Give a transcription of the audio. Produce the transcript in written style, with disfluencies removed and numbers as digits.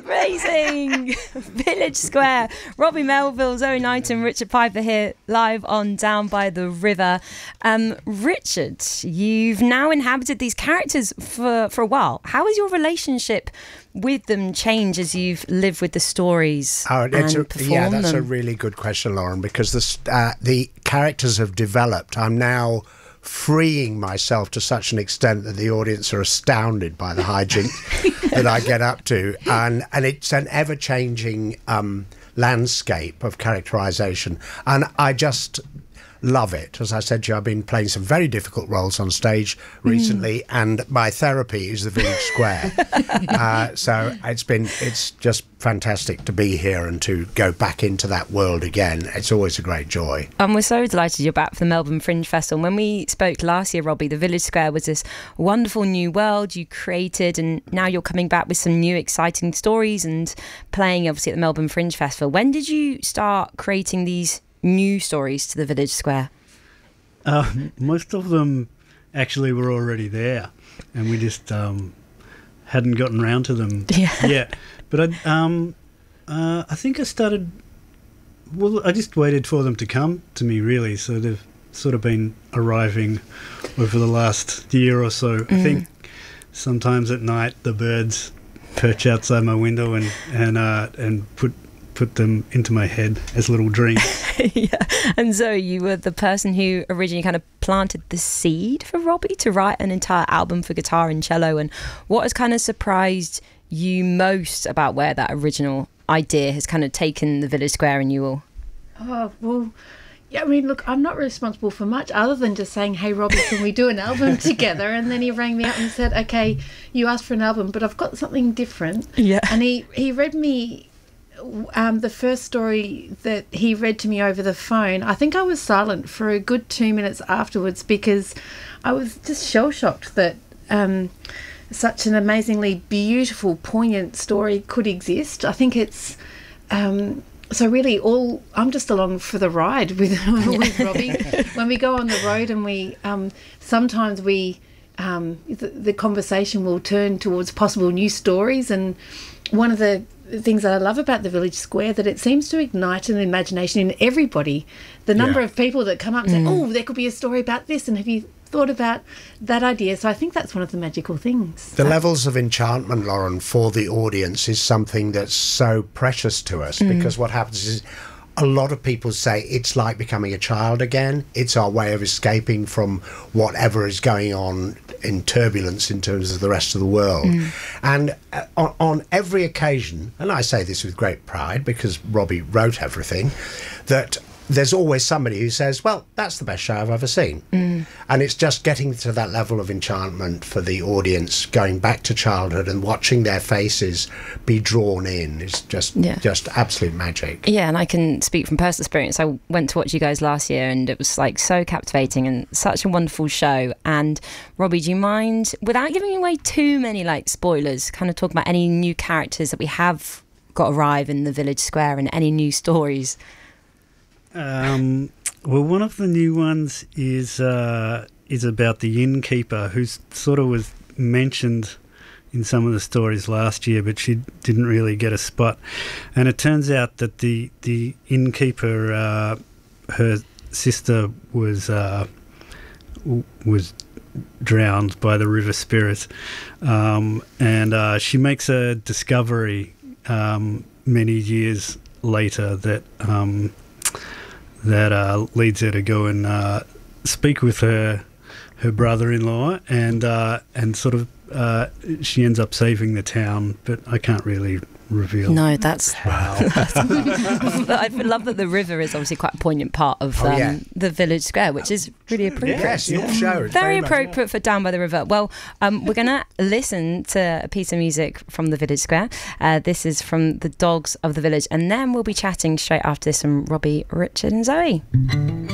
Amazing. Village Square. Robbie Melville, Zoe Knight and Richard Piper here live on Down by the River. Richard, you've now inhabited these characters for a while. How has your relationship with them changed as you've lived with the stories and performed that's them? a really good question, Lauren, because the characters have developed. I'm now freeing myself to such an extent that the audience are astounded by the hijinks that I get up to, and it's an ever-changing landscape of characterization, and I just love it. As I said to you, I've been playing some very difficult roles on stage recently, and my therapy is the Village Square. So it's just fantastic to be here and to go back into that world again. It's always a great joy. And we're so delighted you're back for the Melbourne Fringe Festival. When we spoke last year, Robbie, the Village Square was this wonderful new world you created, and now you're coming back with some new exciting stories and playing obviously at the Melbourne Fringe Festival. When did you start creating these new stories to the Village Square? Most of them actually were already there, and we just hadn't gotten round to them yet. But I think I started. Well, I just waited for them to come to me, really. So they've sort of been arriving over the last year or so. I think sometimes at night the birds perch outside my window and put them into my head as little dreams. Yeah. And Zoe, you were the person who originally kind of planted the seed for Robbie to write an entire album for guitar and cello. And what has kind of surprised you most about where that original idea has kind of taken the Village Square and you all? Oh, well, yeah, I mean, look, I'm not responsible for much other than just saying, hey, Robbie, can we do an album together? And then he rang me up and said, okay, you asked for an album, but I've got something different. Yeah. And he read me the first story that he read to me over the phone. I think I was silent for a good 2 minutes afterwards because I was just shell-shocked that such an amazingly beautiful, poignant story could exist. I think it's so really I'm just along for the ride with Robbie. When we go on the road and we sometimes we the conversation will turn towards possible new stories, and one of the things that I love about the Village Square that it seems to ignite an imagination in everybody. The number of people that come up and say, oh, there could be a story about this, and have you thought about that idea? So I think that's one of the magical things. The levels of enchantment, Lauren, for the audience is something that's so precious to us, because what happens is a lot of people say it's like becoming a child again. It's our way of escaping from whatever is going on in turbulence in terms of the rest of the world. And on every occasion, and I say this with great pride because Robbie wrote everything, that there's always somebody who says, well, that's the best show I've ever seen. And it's just getting to that level of enchantment for the audience, going back to childhood and watching their faces be drawn in is just absolute magic. Yeah, and I can speak from personal experience. I went to watch you guys last year and it was like so captivating and such a wonderful show. And Robbie, do you mind, without giving away too many like spoilers, kind of talk about any new characters that we have got arrive in the Village Square and any new stories? Well, one of the new ones is about the innkeeper, who sort of was mentioned in some of the stories last year, but she didn't really get a spot. And it turns out that the innkeeper, her sister was drowned by the river spirit, and she makes a discovery many years later that leads her to go and speak with her brother-in-law, and sort of she ends up saving the town, but I can't really reveal. No, that's how. I love that the river is obviously quite a poignant part of the Village Square, which is really appropriate. Yes, your show. Very appropriate for Down by the River. Well, we're going to listen to a piece of music from the Village Square. This is from the Dogs of the Village, and then we'll be chatting straight after this from Robbie, Richard and Zoe.